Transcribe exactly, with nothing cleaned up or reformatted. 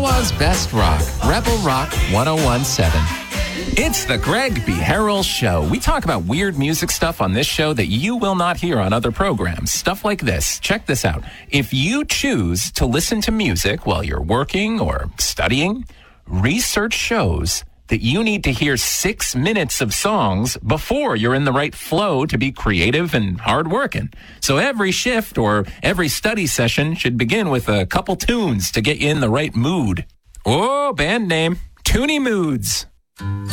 Ottawa's best rock, Rebel Rock one oh one point seven. It's the Greg B. Harrell Show. We talk about weird music stuff on this show that you will not hear on other programs. Stuff like this. Check this out. If you choose to listen to music while you're working or studying, research shows that you need to hear six minutes of songs before you're in the right flow to be creative and hardworking. So every shift or every study session should begin with a couple tunes to get you in the right mood. Oh, band name, Toonie Moods.